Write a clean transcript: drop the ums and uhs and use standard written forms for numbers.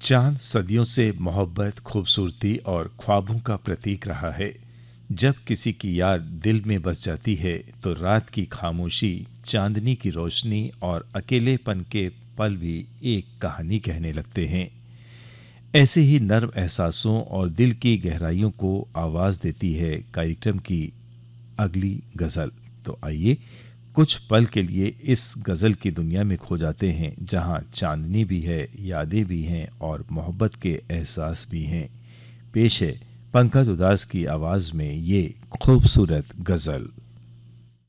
चांद सदियों से मोहब्बत, खूबसूरती और ख्वाबों का प्रतीक रहा है। जब किसी की याद दिल में बस जाती है तो रात की खामोशी, चांदनी की रोशनी और अकेलेपन के पल भी एक कहानी कहने लगते हैं। ऐसे ही नर्म एहसासों और दिल की गहराइयों को आवाज़ देती है कार्यक्रम की अगली गज़ल। तो आइए कुछ पल के लिए इस गज़ल की दुनिया में खो जाते हैं, जहां चांदनी भी है, यादें भी हैं और मोहब्बत के एहसास भी हैं। पेश है पंकज उदास की आवाज़ में ये खूबसूरत गज़ल।